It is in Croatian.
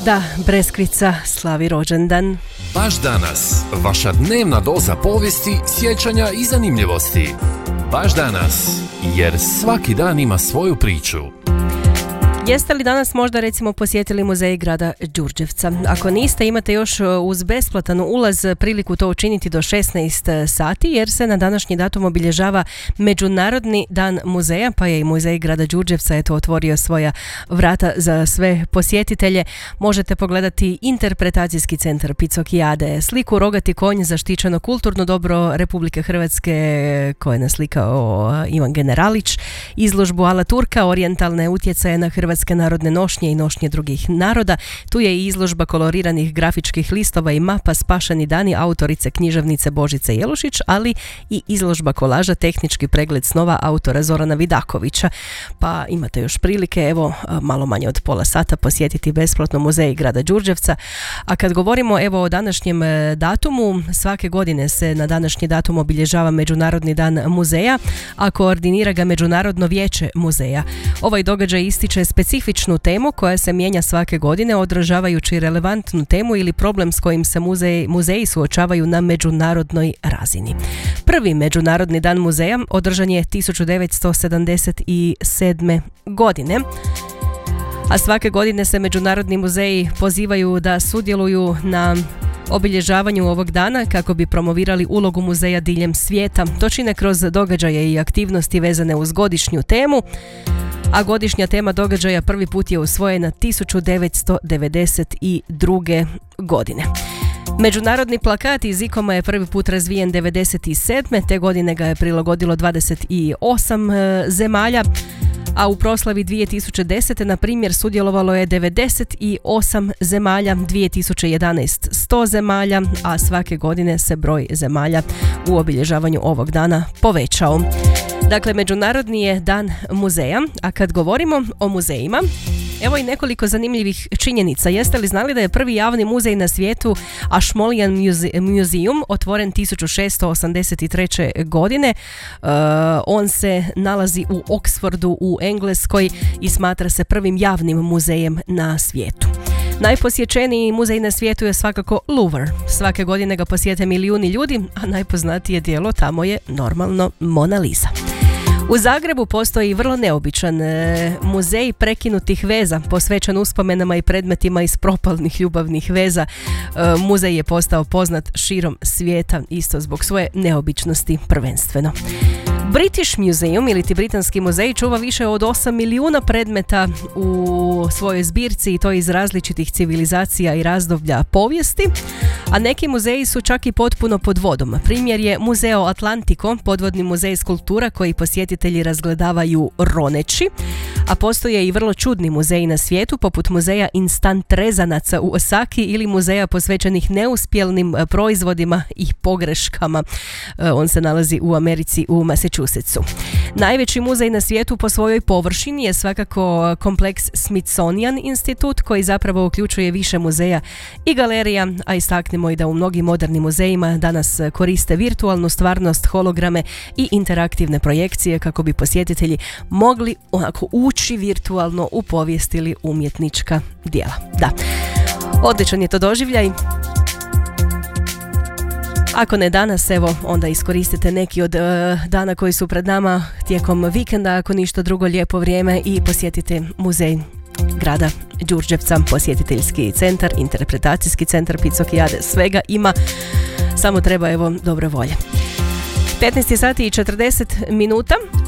Da, Breskvica slavi rođendan. Baš danas, vaša dnevna doza povijesti, sjećanja i zanimljivosti. Baš danas, jer svaki dan ima svoju priču. Jeste li danas možda recimo posjetili muzej grada Đurđevca? Ako niste, imate još uz besplatan ulaz priliku to učiniti do 16 sati jer se na današnji datum obilježava Međunarodni dan muzeja, pa je i muzej grada Đurđevca otvorio svoja vrata za sve posjetitelje. Možete pogledati interpretacijski centar Picokijade, sliku Rogati konj, zaštićeno kulturno dobro Republike Hrvatske koje je naslikao Ivan Generalić, izložbu Ala Turka, orijentalne utjecaje na hrvatske narodne nošnje i nošnje drugih naroda. Tu je i izložba koloriranih grafičkih listova i mapa Spašeni dani autorice književnice Božice Jelušić, ali i izložba kolaža Tehnički pregled snova autora Zorana Vidakovića. Pa imate još prilike, evo, malo manje od pola sata posjetiti besplatno muzej grada Đurđevca. A kad govorimo evo o današnjem datumu, svake godine se na današnji datum obilježava Međunarodni dan muzeja, a koordinira ga Međunarodno vijeće muzeja. Ovaj događaj ističe specifičnu temu koja se mijenja svake godine, odražavajući relevantnu temu ili problem s kojim se muzeji suočavaju na međunarodnoj razini. Prvi Međunarodni dan muzeja održan je 1977. godine. A svake godine se međunarodni muzeji pozivaju da sudjeluju na obilježavanju ovog dana kako bi promovirali ulogu muzeja diljem svijeta. To čine kroz događaje i aktivnosti vezane uz godišnju temu, a godišnja tema događaja prvi put je usvojena 1992. godine. Međunarodni plakat iz ICOM-a je prvi put razvijen 1997. Te godine ga je prilagodilo 28 zemalja, a u proslavi 2010. na primjer sudjelovalo je 98 zemalja, 2011 100 zemalja, a svake godine se broj zemalja u obilježavanju ovog dana povećao. Dakle, Međunarodni je dan muzeja, a kad govorimo o muzejima, evo i nekoliko zanimljivih činjenica. Jeste li znali da je prvi javni muzej na svijetu Ashmolean Museum otvoren 1683. godine? On se nalazi u Oxfordu u Engleskoj i smatra se prvim javnim muzejem na svijetu. Najposjećeniji muzej na svijetu je svakako Louvre. Svake godine ga posjete milijuni ljudi, a najpoznatije djelo tamo je normalno Mona Lisa. U Zagrebu postoji vrlo neobičan muzej prekinutih veza, posvećen uspomenama i predmetima iz propalnih ljubavnih veza. Muzej je postao poznat širom svijeta, isto zbog svoje neobičnosti prvenstveno. British Museum ili Britanski muzej čuva više od 8 milijuna predmeta u svojoj zbirci i to iz različitih civilizacija i razdoblja povijesti, a neki muzeji su čak i potpuno pod vodom. Primjer je Museo Atlantico, podvodni muzej skulptura koji posjetitelji razgledavaju roneći, a postoje i vrlo čudni muzeji na svijetu poput muzeja instant rezanaca u Osaki ili muzeja posvećenih neuspjelnim proizvodima i pogreškama. On se nalazi u Americi u Massachusettsu. Najveći muzej na svijetu po svojoj površini je svakako kompleks Smithsonian Institut koji zapravo uključuje više muzeja i galerija, a istaknimo i da u mnogim modernim muzejima danas koriste virtualnu stvarnost, holograme i interaktivne projekcije kako bi posjetitelji mogli onako ući virtualno u povijest ili umjetnička djela. Da, odličan je to doživljaj. Ako ne danas, evo, onda iskoristite neki od dana koji su pred nama tijekom vikenda, ako ništa drugo, lijepo vrijeme i posjetite muzej grada Đurđevca, posjetiteljski centar, interpretacijski centar Picokijade, svega ima, samo treba evo dobre volje. 15 sati i 40 minuta.